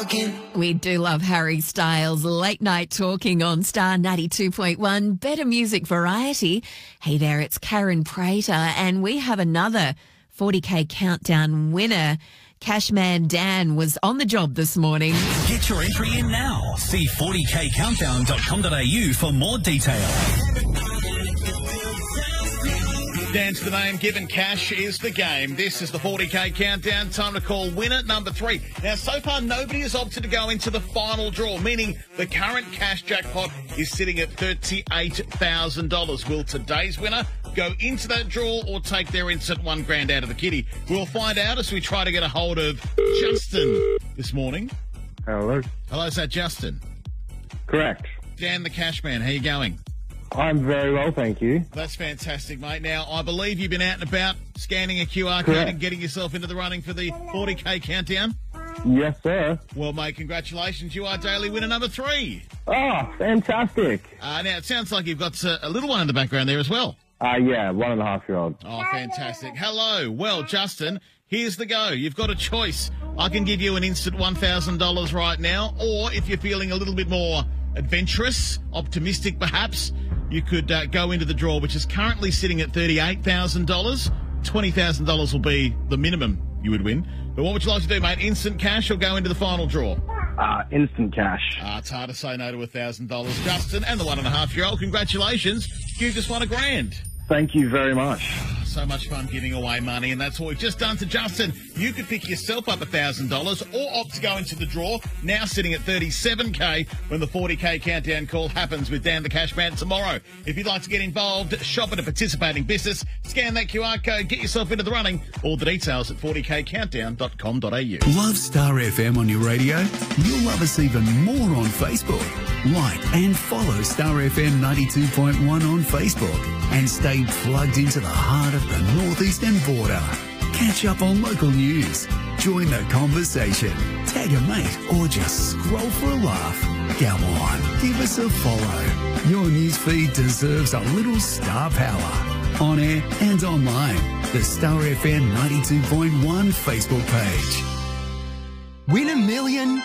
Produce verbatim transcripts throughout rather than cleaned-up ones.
talking. We do love Harry Styles' Late Night Talking on Star ninety-two point one. Better music variety. Hey there, it's Karen Prater, and we have another forty K countdown winner. Cashman Dan was on the job this morning. Get your entry in now. See forty k countdown dot com dot a u for more detail. Dan's the name, given cash is the game. This is the forty K countdown. Time to call winner number three. Now, so far, nobody has opted to go into the final draw, meaning the current cash jackpot is sitting at thirty-eight thousand dollars. Will today's winner go into that draw or take their instant one grand out of the kitty? We'll find out as we try to get a hold of Justin this morning. Hello. Hello, is that Justin? Correct. Dan the Cashman, how you going? I'm very well, thank you. That's fantastic, mate. Now, I believe you've been out and about scanning a Q R Correct. code and getting yourself into the running for the forty K countdown. Yes, sir. Well, mate, congratulations. You are daily winner number three. Oh, fantastic. Uh, now, it sounds like you've got uh, a little one in the background there as well. Uh, yeah, one and a half year old. Oh, fantastic. Hello. Well, Justin, here's the go. You've got a choice. I can give you an instant one thousand dollars right now, or if you're feeling a little bit more adventurous, optimistic perhaps, you could uh, go into the draw, which is currently sitting at thirty-eight thousand dollars. twenty thousand dollars will be the minimum you would win. But what would you like to do, mate? Instant cash or go into the final draw? Uh, instant cash. Uh, it's hard to say no to one thousand dollars. Justin and the one and a half year old, congratulations. You just won a grand. Thank you very much. So much fun giving away money, and that's what we've just done to Justin. You could pick yourself up one thousand dollars or opt to go into the draw, now sitting at thirty-seven K when the forty K countdown call happens with Dan the Cashman tomorrow. If you'd like to get involved, shop at a participating business, scan that Q R code, get yourself into the running. All the details at forty k countdown dot com dot a u. Love Star F M on your radio? You'll love us even more on Facebook. Like and follow Star F M ninety-two point one on Facebook and stay plugged into the heart of the northeastern border. Catch up on local news, join the conversation, tag a mate, or just scroll for a laugh. Come on, give us a follow. Your newsfeed deserves a little star power. On air and online, the Star F M ninety-two point one Facebook page. Win a million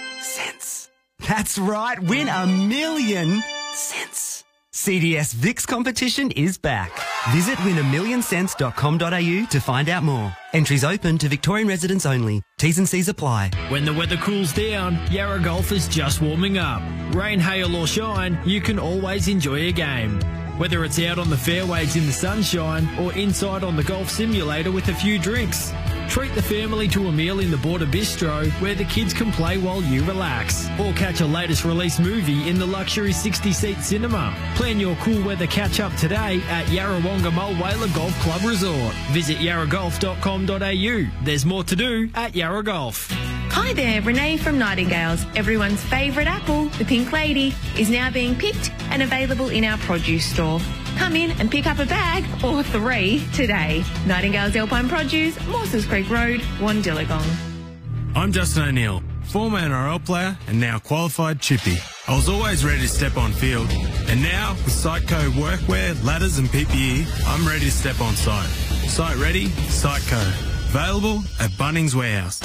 cents. That's right, win a million cents. C D S Vix competition is back. Visit win a million cents dot com dot a u to find out more. Entries open to Victorian residents only. T's and C's apply. When the weather cools down, Yarra Golf is just warming up. Rain, hail or shine, you can always enjoy a game. Whether it's out on the fairways in the sunshine or inside on the golf simulator with a few drinks. Treat the family to a meal in the Border Bistro where the kids can play while you relax. Or catch a latest release movie in the luxury sixty-seat cinema. Plan your cool weather catch-up today at Yarrawonga Mulwala Golf Club Resort. Visit yarra golf dot com dot a u. There's more to do at Yarra Golf. Hi there, Renee from Nightingales. Everyone's favourite apple, the Pink Lady, is now being picked and available in our produce store. Come in and pick up a bag or three today. Nightingales Alpine Produce, Mosses Creek Road, Wandillagong. I'm Justin O'Neill, former N R L player and now qualified chippy. I was always ready to step on field, and now with Siteco workwear, ladders and P P E, I'm ready to step on site. Site ready, Siteco. Available at Bunnings Warehouse.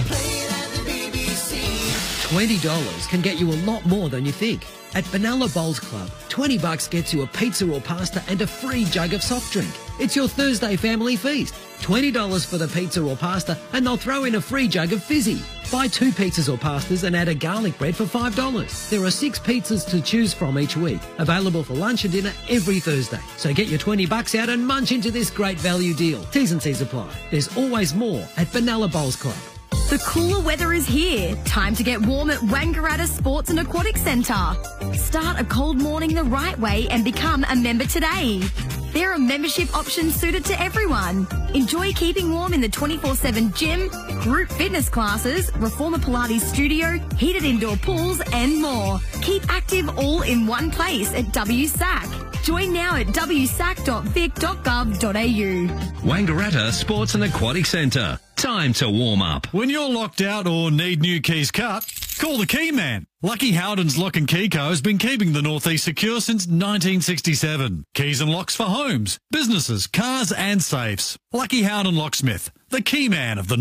twenty dollars can get you a lot more than you think. At Benalla Bowls Club, twenty bucks gets you a pizza or pasta and a free jug of soft drink. It's your Thursday family feast. twenty dollars for the pizza or pasta and they'll throw in a free jug of fizzy. Buy two pizzas or pastas and add a garlic bread for five dollars. There are six pizzas to choose from each week, available for lunch and dinner every Thursday. So get your twenty bucks out and munch into this great value deal. T's and C's apply. There's always more at Benalla Bowls Club. The cooler weather is here. Time to get warm at Wangaratta Sports and Aquatic Centre. Start a cold morning the right way and become a member today. There are membership options suited to everyone. Enjoy keeping warm in the twenty-four seven gym, group fitness classes, Reformer Pilates studio, heated indoor pools and more. Keep active all in one place at W S A C. Join now at w s a c dot vic dot gov dot a u. Wangaratta Sports and Aquatic Centre. Time to warm up. When you're locked out or need new keys cut, call the Key Man. Lucky Howden's Lock and Key Co has been keeping the Northeast secure since nineteen sixty-seven. Keys and locks for homes, businesses, cars and safes. Lucky Howden Locksmith, the Key Man of the